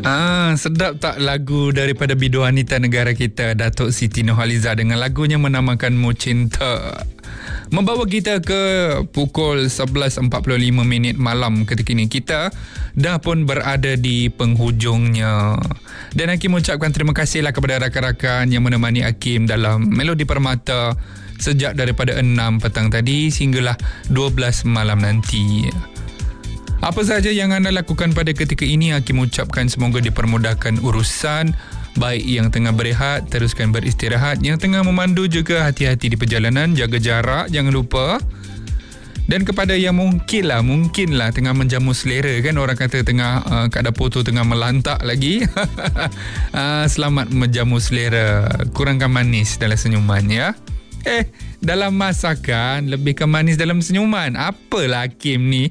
Sedap tak lagu daripada bidu wanita negara kita, Datuk Siti Nurhaliza, dengan lagunya menamakan Mu Cinta. Membawa kita ke pukul 11.45 malam ketika ini. Kita dah pun berada di penghujungnya. Dan Hakim ucapkan terima kasihlah kepada rakan-rakan yang menemani Hakim dalam Melodi Permata sejak daripada 6 petang tadi sehinggalah 12 malam nanti. Apa sahaja yang anda lakukan pada ketika ini, Hakim ucapkan semoga dipermudahkan urusan. Baik yang tengah berehat, teruskan beristirahat. Yang tengah memandu juga hati-hati di perjalanan, jaga jarak, jangan lupa. Dan kepada yang mungkinlah tengah menjamu selera, kan orang kata tengah kat dapur tu tengah melantak lagi. Selamat menjamu selera. Kurangkan manis dalam senyuman ya. Dalam masakan lebih ke manis dalam senyuman. Apalah Hakim ni.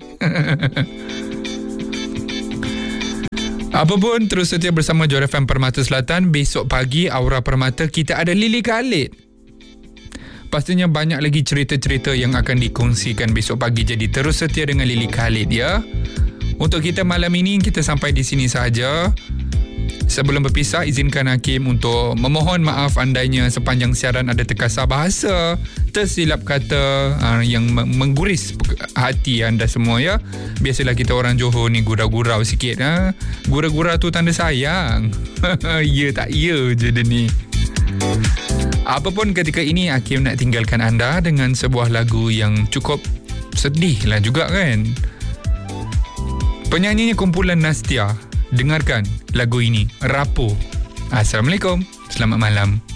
Apapun, terus setia bersama Johor FM Permata Selatan. Besok pagi Aura Permata kita ada Lily Khalid. Pastinya banyak lagi cerita-cerita yang akan dikongsikan besok pagi. Jadi terus setia dengan Lily Khalid ya. Untuk kita malam ini kita sampai di sini sahaja. Sebelum berpisah, izinkan Hakim untuk memohon maaf andainya sepanjang siaran ada terkasar bahasa, tersilap kata yang mengguris hati anda semua ya. Biasalah kita orang Johor ni gurau-gurau sikit. Gurau-gurau tu tanda sayang. Ya tak ya je dia ni. Apapun ketika ini, Hakim nak tinggalkan anda dengan sebuah lagu yang cukup sedih lah juga kan. Penyanyinya kumpulan Nastia. Dengarkan lagu ini, Rapuh. Assalamualaikum, selamat malam.